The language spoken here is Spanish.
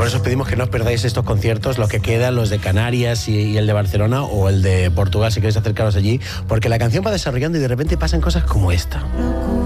por eso os pedimos que no os perdáis estos conciertos, los que quedan, los de Canarias y el de Barcelona o el de Portugal, si queréis acercaros allí, porque la canción va desarrollando y de repente pasan cosas como esta.